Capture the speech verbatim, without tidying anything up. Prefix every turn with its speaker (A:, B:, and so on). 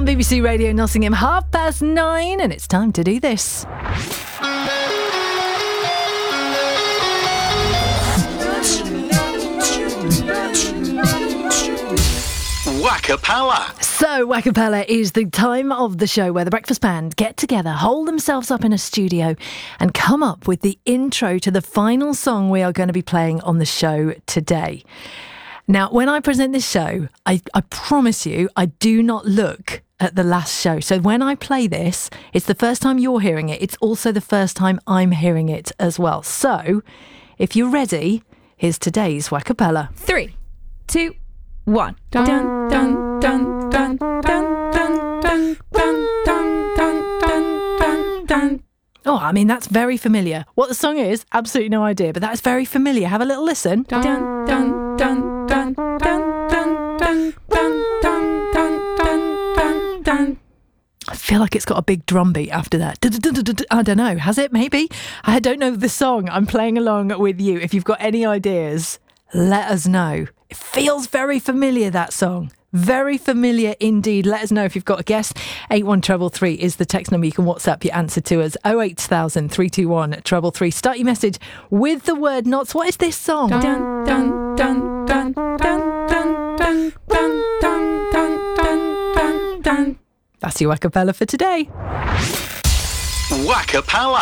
A: on B B C Radio Nottingham, half past nine, and it's time to do this.
B: Wackapella.
A: So, Wackapella is the time of the show where the Breakfast Band get together, hold themselves up in a studio, and come up with the intro to the final song we are going to be playing on the show today. Now, when I present this show, I, I promise you, I do not look at the last show. So when I play this, it's the first time you're hearing it. It's also the first time I'm hearing it as well. So, if you're ready, here's today's Wackapella.
C: Three, two, one. Dun dun dun dun dun dun dun dun dun dun dun dun dun.
A: Oh, I mean, that's very familiar. What the song is, absolutely no idea, but that's very familiar. Have a little listen.
C: Dun dun dun dun dun dun dun dun dun dun dun dun dun.
A: I feel like it's got a big drum beat after that. I don't know. Has it? Maybe? I don't know the song. I'm playing along with you. If you've got any ideas, let us know. It feels very familiar, that song. Very familiar indeed. Let us know if you've got a guess. eight one three three is the text number. You can WhatsApp your answer to us. oh eight thousand, three two one, three three three. Start your message with the word knots. What is this song?
C: Dun dun dun dun dun dun dun dun dun dun dun dun dun.
A: That's your Wackapella for today.
B: Wackapella.